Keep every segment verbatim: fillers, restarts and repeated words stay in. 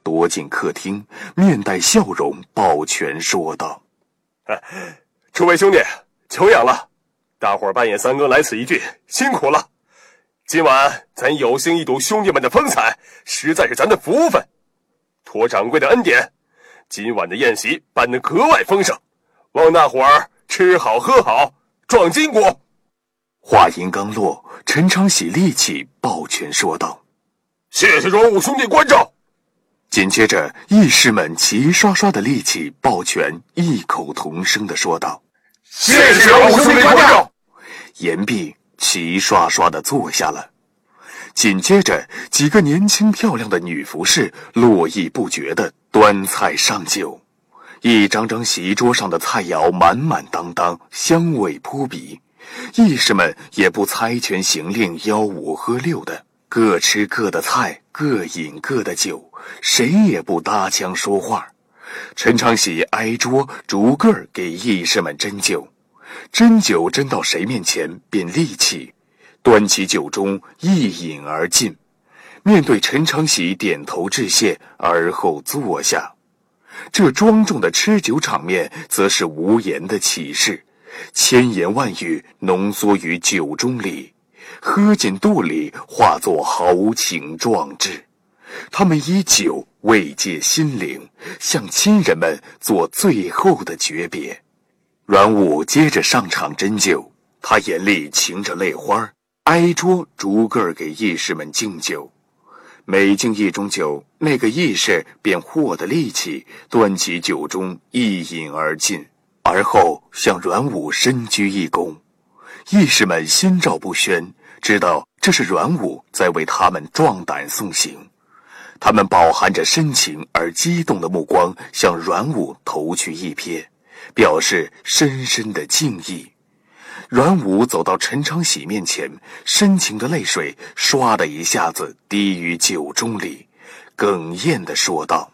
躲进客厅，面带笑容，抱拳说道：“ 哎，诸位兄弟，久仰了！大伙儿半夜三更来此一聚，辛苦了。今晚咱有幸一睹兄弟们的风采，实在是咱的福分。托掌柜的恩典，今晚的宴席办得格外丰盛，望大伙儿吃好喝好，壮筋骨。” 话音刚落，陈昌喜立起抱拳说道：“ 谢谢软武兄弟关照。” 紧接着，义士们齐刷刷的立起抱拳，异口同声的说道：“ 谢谢软武兄弟关照。” 言毕，齐刷刷的坐下了。紧接着，几个年轻漂亮的女服侍络绎不绝的端菜上酒，一张张席桌上的菜肴满满当当，香味扑鼻。义士们也不猜拳行令，吆五喝六的，各吃各的菜，各饮各的酒，谁也不搭腔说话。陈昌喜挨桌逐个给义士们斟酒，斟酒斟到谁面前便立起，端起酒盅一饮而尽，面对陈昌喜点头致谢，而后坐下。这庄重的吃酒场面则是无言的启示，千言万语浓缩于酒盅里，喝进肚里化作豪情壮志。他们以酒慰藉心灵，向亲人们做最后的诀别。阮武接着上场斟酒，他眼里噙着泪花，挨桌逐个给义士们敬酒。每敬一盅酒，那个义士便获得力气，端起酒盅一饮而尽，而后向阮武深鞠一躬。义士们心照不宣，知道这是阮武在为他们壮胆送行。他们饱含着深情而激动的目光向阮武投去一瞥，表示深深的敬意。阮武走到陈昌喜面前，深情的泪水唰的一下子滴于酒盅里，哽咽地说道：“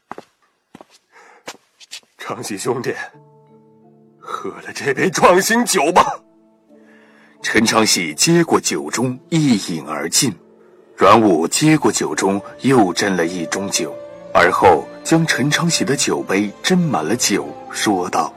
昌喜兄弟，喝了这杯壮行酒吧。” 陈昌喜接过酒盅一饮而尽，阮武接过酒盅又斟了一盅酒，而后将陈昌喜的酒杯斟满了酒，说道：“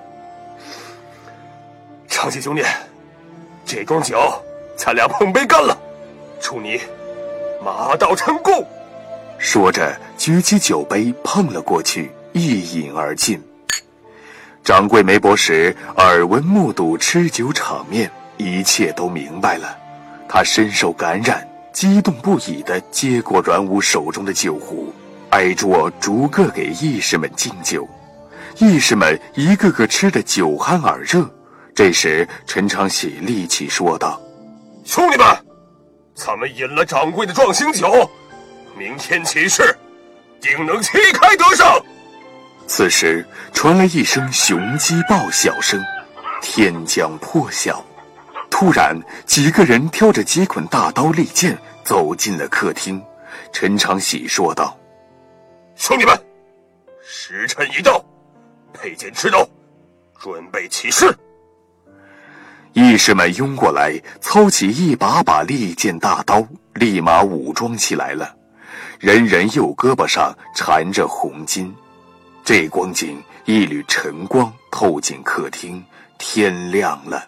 昌喜兄弟，这盅酒咱俩碰杯干了，祝你马到成功。” 说着举起酒杯碰了过去，一饮而尽。掌柜梅伯时耳闻目睹吃酒场面，一切都明白了，他深受感染，激动不已地接过阮武手中的酒壶，挨桌逐个给义士们敬酒。义士们一个个吃得酒酣耳热。这时陈昌喜立起说道：“ 兄弟们，咱们饮了掌柜的壮行酒，明天起事定能旗开得胜。” 此时传来一声雄鸡报晓声，天将破晓。突然几个人挑着几捆大刀利剑走进了客厅。陈昌喜说道：“ 兄弟们，时辰已到，佩剑持刀，准备起事。” 义士们拥过来，操起一把把利剑大刀，立马武装起来了，人人右胳膊上缠着红巾。这光景，一缕晨光透进客厅，天亮了。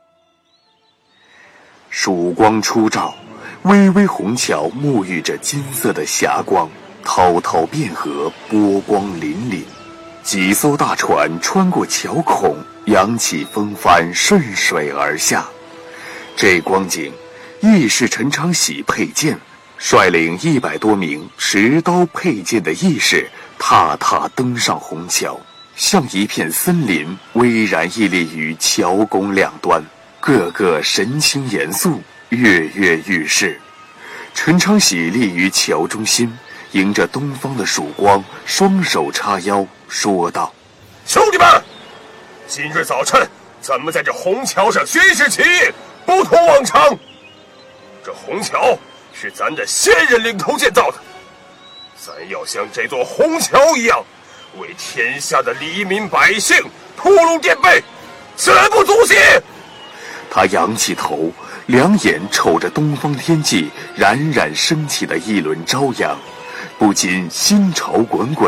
曙光初照，微微虹桥沐浴着金色的霞光，滔滔汴河，波光粼粼。几艘大船穿过桥孔，扬起风帆，顺水而下。这光景，义士陈昌喜佩剑，率领一百多名持刀佩剑的义士，踏踏登上虹桥，像一片森林巍然屹立于桥拱两端，个个神情严肃，跃跃欲试。陈昌喜立于桥中心，迎着东方的曙光，双手叉腰说道：“ 兄弟们，今日早晨咱们在这虹桥上宣誓起义，不同往常。这虹桥是咱的先人领头建造的，咱要像这座虹桥一样，为天下的黎民百姓铺路垫背，死不足惜。” 他仰起头，两眼瞅着东方天际冉冉升起的一轮朝阳，不禁心潮滚滚，